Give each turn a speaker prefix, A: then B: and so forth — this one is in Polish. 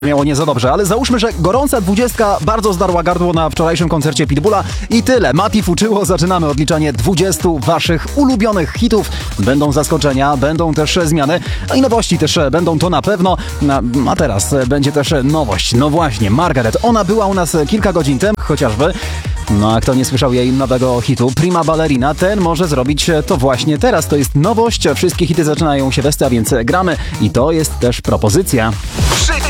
A: Miało nie za dobrze, ale załóżmy, że gorąca 20 bardzo zdarła gardło na wczorajszym koncercie Pitbulla i tyle. Mati fuczyło, zaczynamy odliczanie 20 waszych ulubionych hitów. Będą zaskoczenia, będą też zmiany, a i nowości też będą, to na pewno. A teraz będzie też nowość. No właśnie, Margaret, ona była u nas kilka godzin temu chociażby. No a kto nie słyszał jej nowego hitu Prima Ballerina, ten może zrobić to właśnie teraz. To jest nowość, wszystkie hity zaczynają się we sta, więc gramy i to jest też propozycja.